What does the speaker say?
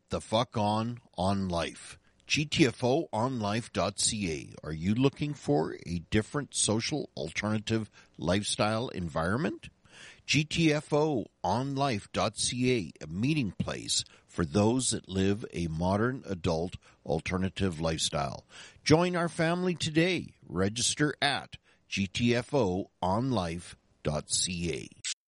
Get the fuck on life. GTFOonlife.ca. Are you looking for a different social alternative lifestyle environment? GTFOonlife.ca, a meeting place for those that live a modern adult alternative lifestyle. Join our family today. Register at GTFOonlife.ca.